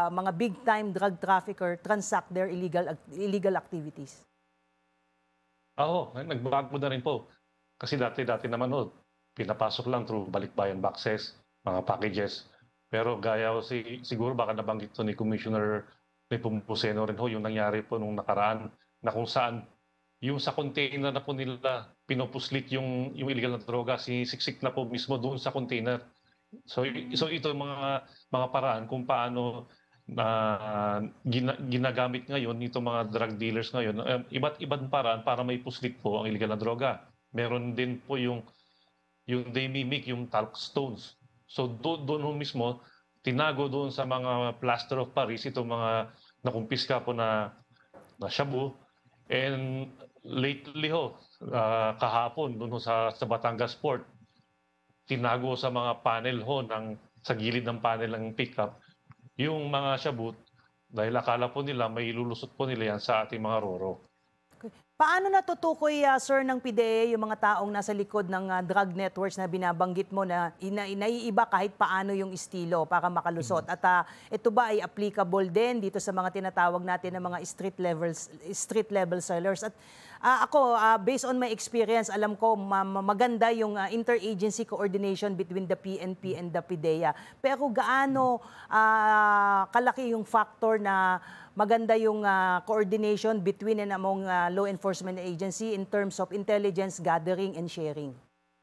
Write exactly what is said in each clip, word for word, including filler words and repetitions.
uh, mga big-time drug trafficker transact their illegal illegal activities? Oo, nag nagbago na rin po. Kasi dati-dati naman ho, pinapasok lang through balikbayan boxes, mga packages. Pero gaya ho si siguro baka nabanggit 'to ni Commissioner Nepomuceno rin ho yung nangyari po nung nakaraan na kung saan yung sa container na po nila pinupuslit yung yung illegal na droga, sinisiksik na po mismo doon sa container. So i so ito yung mga mga paraan kung paano na gina ginagamit ngayon nitong mga drug dealers ngayon, um, iba't ibang paraan para maipuslit po ang illegal na droga. Meron din po yung yung they mimic yung talc stones. So do doon ho mismo tinago doon sa mga plaster of Paris itong mga nakumpiska po na na shabu. And lately ho, ah, kahapon doon ho sa sa Batangas Port, tinago sa mga panel ho ng sa gilid ng panel ng pickup yung mga shabu dahil akala po nila may ilulusot po nila yan sa ating mga Ro-Ro. Paano natutukoy, ah, sir, ng P D E A yung mga taong nasa likod ng ah, drug networks na binabanggit mo na ina naiiba kahit paano yung estilo para makalusot? Mhm. At ah, ito ba ay applicable din dito sa mga tinatawag natin na mga street levels street level sellers? At ah, ako, ah, based on my experience, alam ko ma- ma- maganda yung ah, interagency coordination between the P N P and the P D E A. Pero gaano ah, kalaki yung factor na maganda yung ah, coordination between and among ah, law enforcement agency in terms of intelligence gathering and sharing?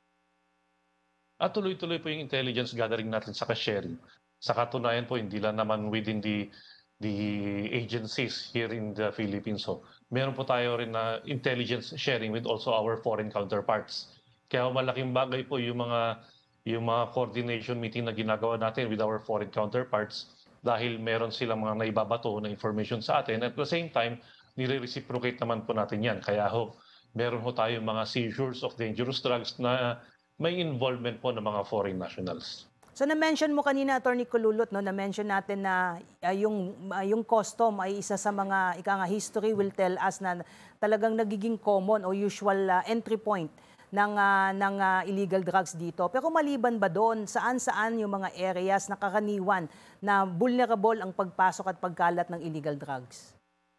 At tuloy-tuloy po yung intelligence gathering natin sa sharing. Sa katunayan po, hindi lang naman within the the agencies here in the Philippines. So, meron po tayo rin na intelligence sharing with also our foreign counterparts. Kaya malaking bagay po yung mga yung mga coordination meeting na ginagawa natin with our foreign counterparts dahil meron silang mga naibabato na information sa atin. At the same time, nire-reciprocate naman po natin yan. Kaya ho, meron ho tayo mga seizures of dangerous drugs na may involvement po ng mga foreign nationals. So na-mention mo kanina, Attorney Kululot, no, na-mention natin na ah, yung, ah, yung custom ay isa sa mga, ika nga, history will tell us na talagang nagiging common o usual ah, entry point ng, ah, ng ah, illegal drugs dito. Pero maliban ba doon, saan-saan yung mga areas na karaniwan na vulnerable ang pagpasok at pagkalat ng illegal drugs?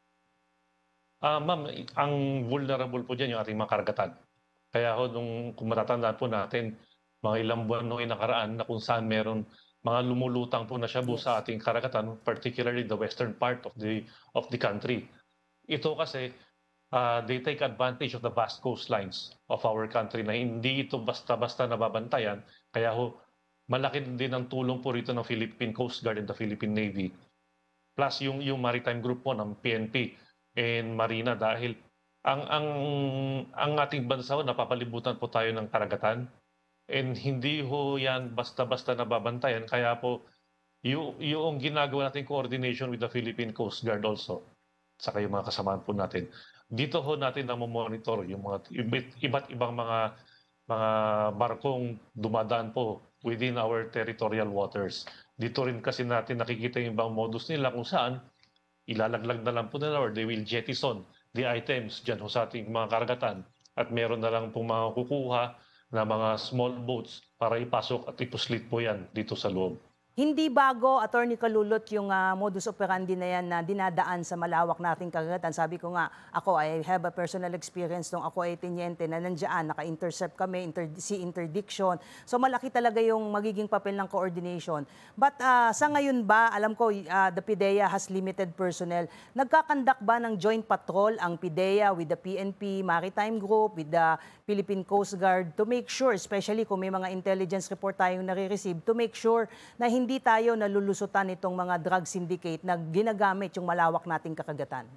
Ah, ma'am, ang vulnerable po diyan yung ating mga karagatan. Kaya ho nung kung matatandaan po natin, mga ilang buwan nung nakaraan na kung saan meron mga lumulutang po na shabu sa Yes. ating karagatan, particularly the western part of the of the country. Ito kasi, ah, they take advantage of the vast coastlines of our country na hindi ito basta-basta nababantayan. Kaya ho, malaki din ang tulong po rito ng Philippine Coast Guard and the Philippine Navy. Plus yung yung maritime group po ng P N P and Marina dahil ang ang ang ating bansa ho napapalibutan po tayo ng karagatan and hindi ho yan basta-basta nababantayan kaya po yu yung ginagawa nating coordination with the Philippine Coast Guard also, saka yung mga kasamahan po natin. Dito ho natin namo-monitor yung mga iba't iba't ibang mga mga barkong dumadaan po within our territorial waters. Dito rin kasi natin nakikita yung ibang modus nila kung saan ilalaglag na lang po nila or they will jettison the items dyan ho sa ating mga karagatan at meron na lang pong mga kukuha na mga small boats para ipasok at ipuslit po yan dito sa loob. Hindi bago, Attorney Kalulot, yung ah, modus operandi na yan na dinadaan sa malawak nating karagatan. Sabi ko nga, ako, I have a personal experience nung ako ay tiniente na nandiyan, naka-intercept kami, inter sea interdiction. So malaki talaga yung magiging papel ng coordination. But ah, sa ngayon ba, alam ko, ah, the P D E A has limited personnel. Nagkakandak ba ng joint patrol ang P D E A with the P N P Maritime Group, with the Philippine Coast Guard to make sure, especially kung may mga intelligence report tayong nare-receive, to make sure na hindi tayo nalulusutan itong mga drug syndicate na ginagamit yung malawak nating kakagatan?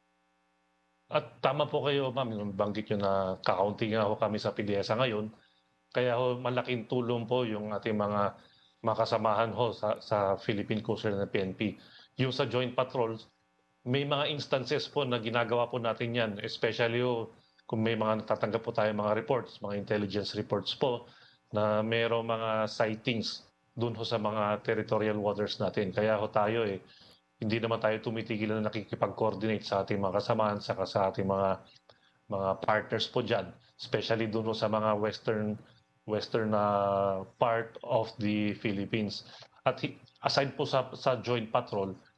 At tama po kayo ma'am, yung banggit nyo na kakaunti nga ho kami sa P D E S A ngayon. Kaya ho malaking tulong po yung ating mga mga kasamahan ho sa, sa Philippine Coast Guard and P N P. Yung sa joint patrols, may mga instances po na ginagawa po natin yan, especially ho, kung may mga natatanggap po tayo mga reports, mga intelligence reports po, na mayroong mga sightings doon ho sa mga territorial waters natin. Kaya ho tayo eh, hindi naman tayo tumitigil na nakikipag-coordinate sa ating mga kasamahan, saka sa ating mga mga partners po dyan, especially doon ho sa mga western western uh, part of the Philippines. At hi- aside po sa, sa joint patrol,